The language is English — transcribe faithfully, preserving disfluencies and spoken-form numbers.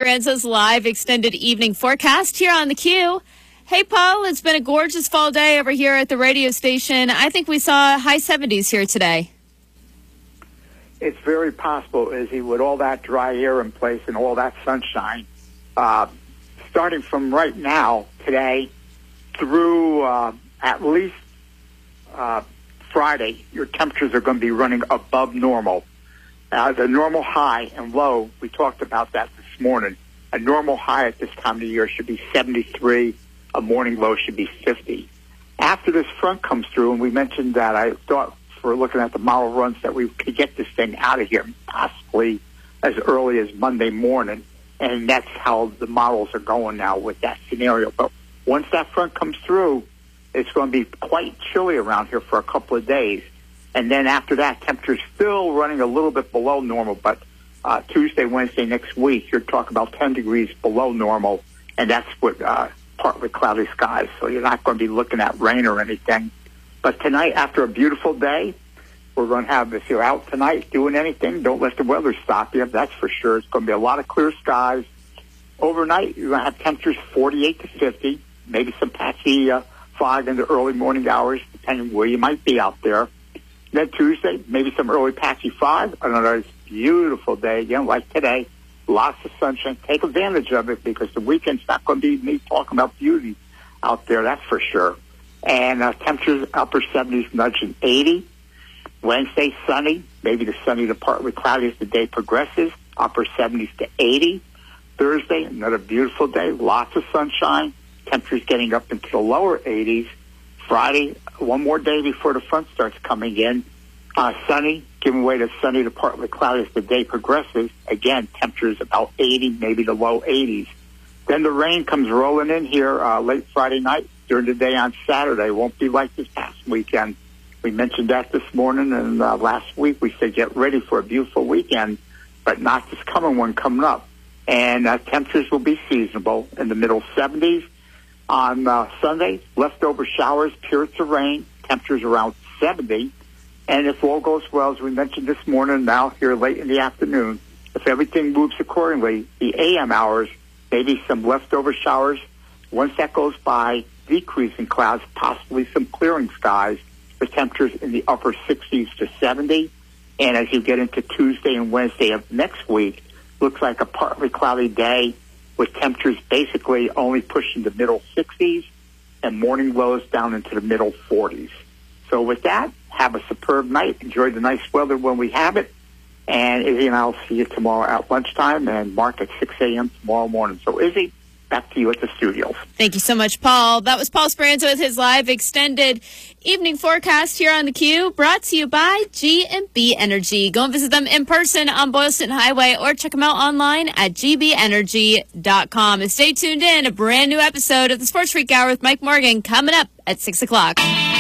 Speranzo's live extended evening forecast here on the Q. Hey, Paul, it's been a gorgeous fall day over here at the radio station. I think we saw high seventies here today. It's very possible, Izzy, with all that dry air in place and all that sunshine. Uh, starting from right now, today, through uh, at least uh, Friday, your temperatures are going to be running above normal. Uh, the normal high and low, we talked about that this morning. A normal high at this time of the year should be seventy-three. A morning low should be fifty. After this front comes through, and we mentioned that, I thought for looking at the model runs that we could get this thing out of here possibly as early as Monday morning, and that's how the models are going now with that scenario. But once that front comes through, it's going to be quite chilly around here for a couple of days. And then after that, temperature's still running a little bit below normal, but uh, Tuesday, Wednesday next week, you're talking about ten degrees below normal, and that's what uh, partly cloudy skies, so you're not going to be looking at rain or anything. But tonight, after a beautiful day, we're going to have, if you're out tonight doing anything, don't let the weather stop you, that's for sure. It's going to be a lot of clear skies. Overnight, you're going to have temperatures forty-eight to fifty, maybe some patchy uh, fog in the early morning hours, depending where you might be out there. Then Tuesday, maybe some early patchy fog, another beautiful day again, like today. Lots of sunshine. Take advantage of it because the weekend's not going to be me talking about beauty out there, that's for sure. And uh, temperatures upper seventies nudging eighty. Wednesday, sunny. Maybe the sunny to partly cloudy as the day progresses. Upper seventies to eighty. Thursday, another beautiful day. Lots of sunshine. Temperatures getting up into the lower eighties. Friday, one more day before the front starts coming in. Uh, sunny, giving way to sunny to partly cloudy as the day progresses. Again, temperatures about eighty, maybe the low eighties. Then the rain comes rolling in here uh, late Friday night during the day on Saturday. Won't be like this past weekend. We mentioned that this morning, and uh, last week we said get ready for a beautiful weekend, but not this coming one coming up. And uh, temperatures will be seasonable in the middle seventies. On uh, Sunday, leftover showers, periods of rain, temperatures around seventy. And if all goes well, as we mentioned this morning, now here late in the afternoon, if everything moves accordingly, the A M hours, maybe some leftover showers. Once that goes by, decreasing clouds, possibly some clearing skies, the temperatures in the upper sixties to seventy. And as you get into Tuesday and Wednesday of next week, looks like a partly cloudy day with temperatures basically only pushing the middle sixties and morning lows down into the middle forties. So with that, have a superb night. Enjoy the nice weather when we have it. And Izzy and I will see you tomorrow at lunchtime and Mark at six a.m. tomorrow morning. So Izzy, back to you at the studios. Thank you so much, Paul. That was Paul Speranzo with his live extended evening forecast here on the Q, brought to you by G and B Energy. Go and visit them in person on Boylston Highway or check them out online at g b energy dot com. And stay tuned in. A brand new episode of the Sports Freak Hour with Mike Morgan coming up at six o'clock.